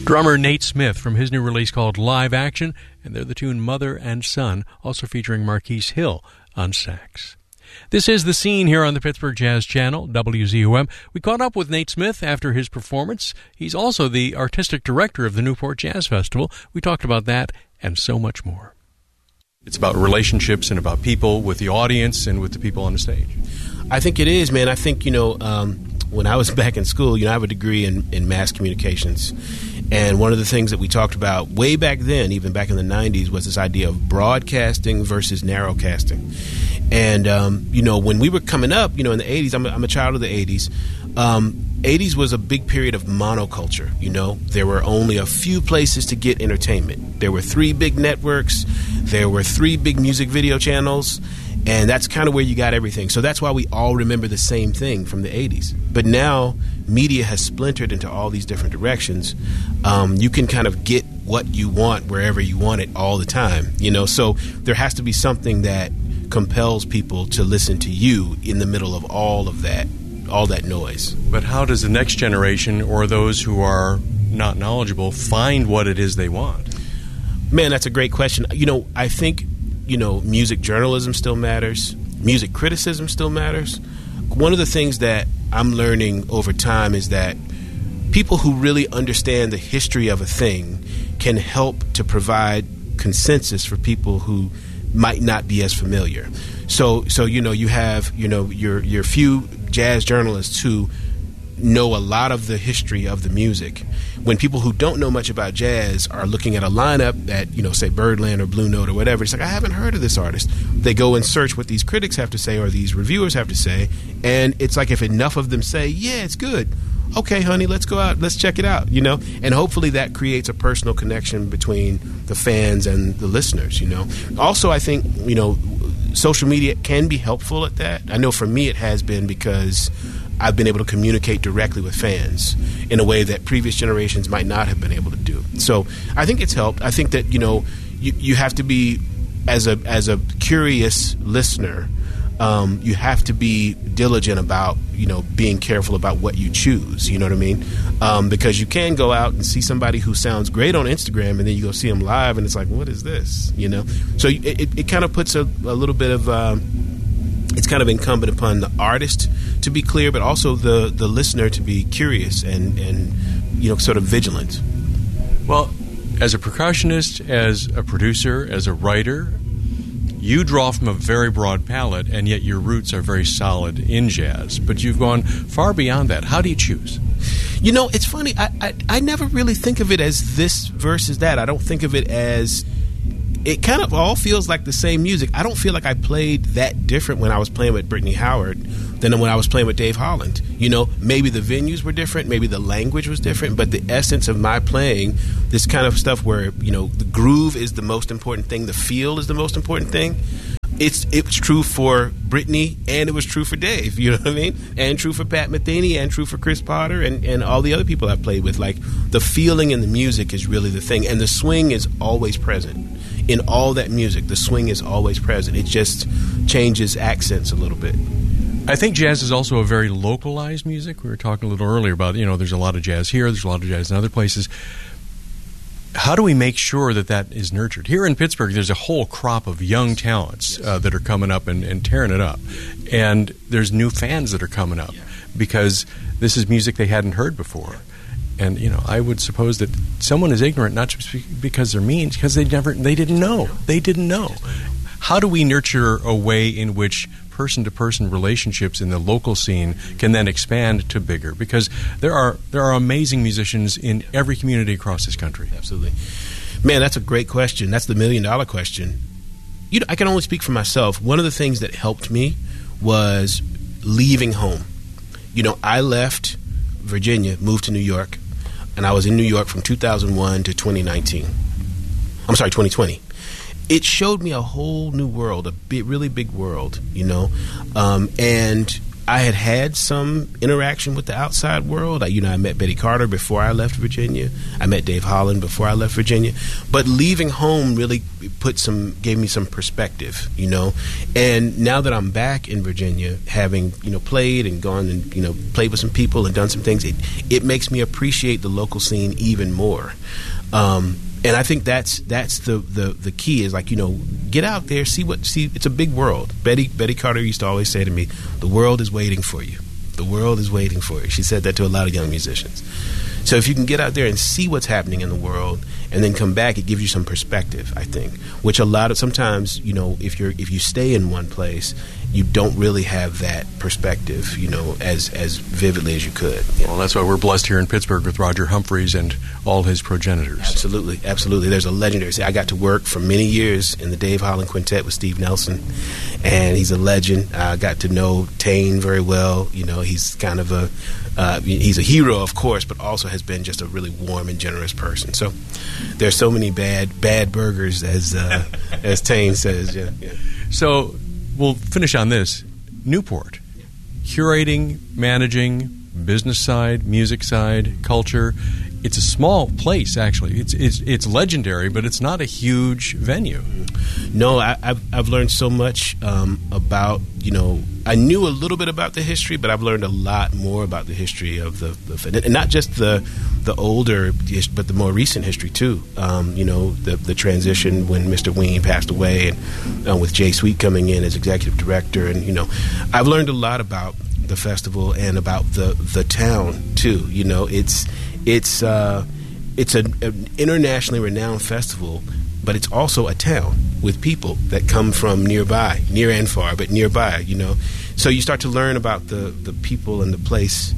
Drummer Nate Smith from his new release called Live Action, and they're the tune Mother and Son, also featuring Marquise Hill on sax. This is The Scene here on the Pittsburgh Jazz Channel, WZUM. We caught up with Nate Smith after his performance. He's also the artistic director of the Newport Jazz Festival. We talked about that and so much more. It's about relationships and about people with the audience and with the people on the stage. I think it is, man. I think, when I was back in school, I have a degree in mass communications. And one of the things that we talked about way back then, even back in the 90s, was this idea of broadcasting versus narrowcasting. And, when we were coming up, in the 80s, I'm a child of the 80s. 80s was a big period of monoculture. There were only a few places to get entertainment. There were 3 big networks. There were 3 big music video channels. And that's kind of where you got everything. So that's why we all remember the same thing from the 80s. But now media has splintered into all these different directions. You can kind of get what you want wherever you want it all the time. So there has to be something that compels people to listen to you in the middle of all that noise. But how does the next generation or those who are not knowledgeable find what it is they want? Man, that's a great question. I think music journalism still matters. Music criticism still matters. One of the things that I'm learning over time is that people who really understand the history of a thing can help to provide consensus for people who might not be as familiar. So you have your few jazz journalists who know a lot of the history of the music. When people who don't know much about jazz are looking at a lineup that, say Birdland or Blue Note or whatever, it's like, I haven't heard of this artist. They go and search what these critics have to say or these reviewers have to say, and it's like if enough of them say, yeah, it's good. Okay, honey, let's go out. Let's check it out, And hopefully that creates a personal connection between the fans and the listeners, Also, I think, social media can be helpful at that. I know for me it has been because I've been able to communicate directly with fans in a way that previous generations might not have been able to do. So I think it's helped. I think that, you have to be, as a curious listener, you have to be diligent about, being careful about what you choose. You know what I mean? Because you can go out and see somebody who sounds great on Instagram and then you go see them live and it's like, what is this? So it kind of puts a little bit of... it's kind of incumbent upon the artist to be clear, but also the listener to be curious and sort of vigilant. Well, as a percussionist, as a producer, as a writer, you draw from a very broad palette, and yet your roots are very solid in jazz. But you've gone far beyond that. How do you choose? It's funny. I never really think of it as this versus that. I don't think of it as... It kind of all feels like the same music. I don't feel like I played that different when I was playing with Brittany Howard than when I was playing with Dave Holland. Maybe the venues were different, maybe the language was different, but the essence of my playing, this kind of stuff where, the groove is the most important thing, the feel is the most important thing. It was true for Brittany and it was true for Dave, you know what I mean? And true for Pat Metheny and true for Chris Potter and all the other people I've played with. Like, the feeling in the music is really the thing. And the swing is always present. In all that music, the swing is always present. It just changes accents a little bit. I think jazz is also a very localized music. We were talking a little earlier about, there's a lot of jazz here, there's a lot of jazz in other places. How do we make sure that is nurtured? Here in Pittsburgh, there's a whole crop of young talents that are coming up and tearing it up. And there's new fans that are coming up because this is music they hadn't heard before. And, I would suppose that someone is ignorant not just because they're mean, because they didn't know. They didn't know. How do we nurture a way in which person-to-person relationships in the local scene can then expand to bigger? Because there are amazing musicians in every community across this country. Absolutely. Man, that's a great question. That's the million-dollar question. I can only speak for myself. One of the things that helped me was leaving home. I left Virginia, moved to New York, and I was in New York from 2001 to 2019. I'm sorry, 2020. It showed me a whole new world, really big world, and I had some interaction with the outside world. I met Betty Carter before I left Virginia. I met Dave Holland before I left Virginia. But leaving home really gave me some perspective, And now that I'm back in Virginia, having played and gone and played with some people and done some things, it makes me appreciate the local scene even more. And I think that's the key is get out there, see it's a big world. Betty Carter used to always say to me, the world is waiting for you. The world is waiting for you. She said that to a lot of young musicians. So if you can get out there and see what's happening in the world and then come back, it gives you some perspective, I think, which sometimes, if you stay in one place, you don't really have that perspective, as vividly as you could. Well, that's why we're blessed here in Pittsburgh with Roger Humphreys and all his progenitors. Absolutely. There's a legendary. I got to work for many years in the Dave Holland Quintet with Steve Nelson, and he's a legend. I got to know Tane very well. He's kind of he's a hero, of course, but also has been just a really warm and generous person. So there's so many bad burgers, as Tane says. Yeah. So we'll finish on this. Newport, curating, managing, business side, music side, culture. It's a small place, actually. It's legendary, but it's not a huge venue. No, I've learned so much about, I knew a little bit about the history, but I've learned a lot more about the history of and not just the older, but the more recent history too. The transition when Mr. Ween passed away, and with Jay Sweet coming in as executive director, and I've learned a lot about the festival and about the town too. It's an internationally renowned festival, but it's also a town with people that come from nearby, near and far, but nearby, So you start to learn about the people and the place.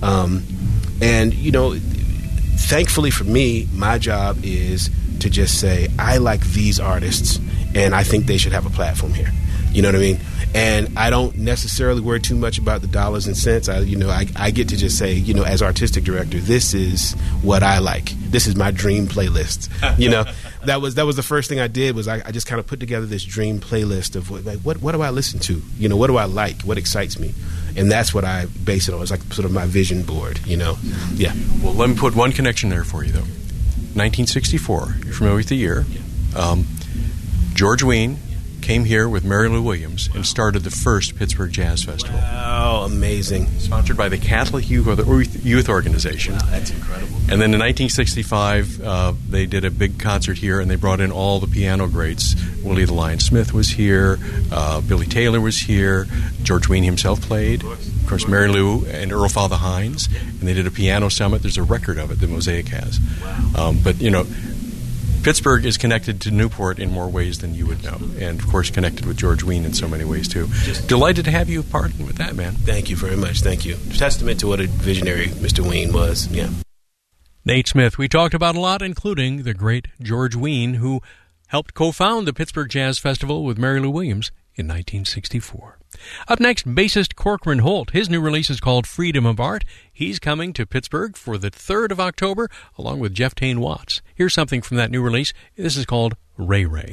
Thankfully for me, my job is to just say, I like these artists, and I think they should have a platform here. You know what I mean? And I don't necessarily worry too much about the dollars and cents. I get to just say, as artistic director, this is what I like. This is my dream playlist. That was the first thing I did was I just kind of put together this dream playlist of what do I listen to? What do I like? What excites me? And that's what I base it on. It's like sort of my vision board. Yeah. Well, let me put one connection there for you though. 1964. You're familiar with the year? Yeah. George Wein came here with Mary Lou Williams and started the first Pittsburgh Jazz Festival. Wow, amazing. Sponsored by the Catholic Youth Organization. Wow, that's incredible. And then in 1965, they did a big concert here, and they brought in all the piano greats. Willie the Lion Smith was here. Billy Taylor was here. George Wein himself played. Of course, Mary Lou and Earl Father Hines. And they did a piano summit. There's a record of it that Mosaic has. Wow. But Pittsburgh is connected to Newport in more ways than you would know, and of course connected with George Wein in so many ways too. Delighted to have you part with that, man. Thank you very much. Thank you. Testament to what a visionary Mr. Wein was. Yeah. Nate Smith, we talked about a lot, including the great George Wein, who helped co-found the Pittsburgh Jazz Festival with Mary Lou Williams in 1964. Up next, bassist Corcoran Holt. His new release is called Freedom of Art. He's coming to Pittsburgh for the 3rd of October, along with Jeff Tane Watts. Here's something from that new release. This is called Ray Ray.